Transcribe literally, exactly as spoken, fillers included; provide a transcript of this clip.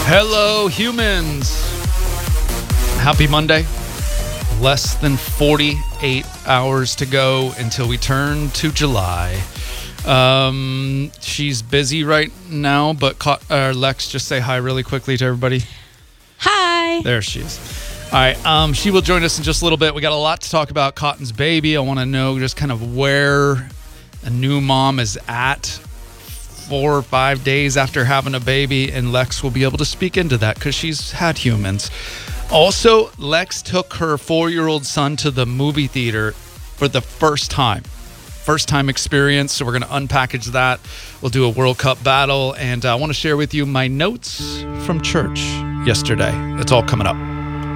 Hello, humans. Happy Monday. Less than forty-eight hours to go until we turn to July. Um, she's busy right now, but uh, Lex, just say hi really quickly to everybody. Hi. There she is. All right. Um, she will join us in just a little bit. We got a lot to talk about Cotton's baby. I want to know just kind of where a new mom is at four or five days after having a baby, and Lex will be able to speak into that because she's had humans. Also, Lex took her four-year-old son to the movie theater for the first time. First time experience, so we're going to unpackage that. We'll do a World Cup battle, and I want to share with you my notes from church yesterday. It's all coming up.